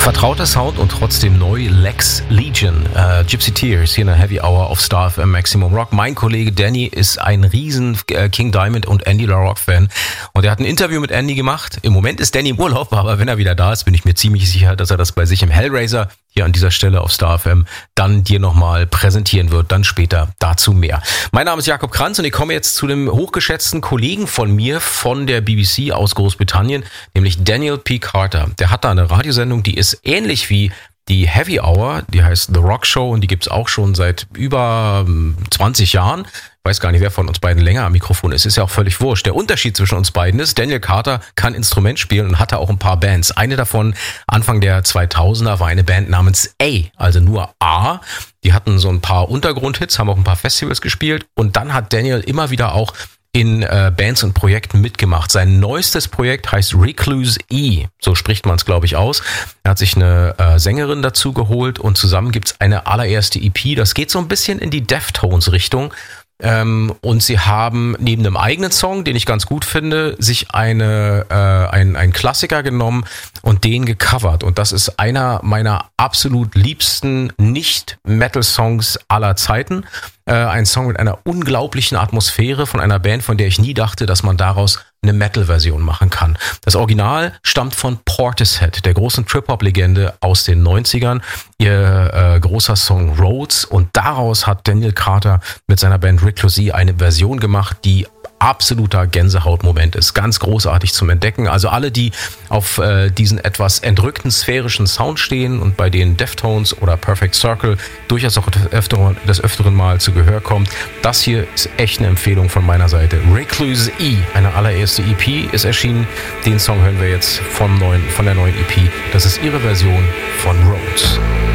Vertrauter Sound und trotzdem neu, Lex Legion, Gypsy Tears, hier in der Heavy Hour auf Star FM Maximum Rock. Mein Kollege Danny ist ein riesen King Diamond und Andy LaRocque Fan und er hat ein Interview mit Andy gemacht. Im Moment ist Danny im Urlaub, aber wenn er wieder da ist, bin ich mir ziemlich sicher, dass er das bei sich im Hellraiser hier an dieser Stelle auf Star FM dann dir nochmal präsentieren wird, dann später dazu mehr. Mein Name ist Jakob Kranz und ich komme jetzt zu dem hochgeschätzten Kollegen von mir von der BBC aus Großbritannien, nämlich Daniel P. Carter. Der hat da eine Radiosendung, die ist ähnlich wie die Heavy Hour, die heißt The Rock Show und die gibt's auch schon seit über 20 Jahren. Ich weiß gar nicht, wer von uns beiden länger am Mikrofon ist ja auch völlig wurscht. Der Unterschied zwischen uns beiden ist, Daniel Carter kann Instrument spielen und hatte auch ein paar Bands. Eine davon, Anfang der 2000er, war eine Band namens A, also nur A. Die hatten so ein paar Untergrundhits, haben auch ein paar Festivals gespielt und dann hat Daniel immer wieder auch in Bands und Projekten mitgemacht. Sein neuestes Projekt heißt Recluse E, so spricht man es, glaube ich, aus. Er hat sich eine Sängerin dazu geholt und zusammen gibt's eine allererste EP. Das geht so ein bisschen in die Deftones-Richtung. Und sie haben neben einem eigenen Song, den ich ganz gut finde, sich einen Klassiker genommen und den gecovert. Und das ist einer meiner absolut liebsten Nicht-Metal-Songs aller Zeiten. Ein Song mit einer unglaublichen Atmosphäre von einer Band, von der ich nie dachte, dass man daraus eine Metal-Version machen kann. Das Original stammt von Portishead, der großen Trip-Hop-Legende aus den 90ern. Ihr großer Song Roads, und daraus hat Daniel Carter mit seiner Band Recluse eine Version gemacht, die absoluter Gänsehautmoment ist. Ganz großartig zum Entdecken. Also alle, die auf diesen etwas entrückten sphärischen Sound stehen und bei denen Deftones oder Perfect Circle durchaus auch des Öfteren mal zu Gehör kommt, das hier ist echt eine Empfehlung von meiner Seite. Recluse E, eine allererste EP, ist erschienen. Den Song hören wir jetzt von der neuen EP. Das ist ihre Version von Roads.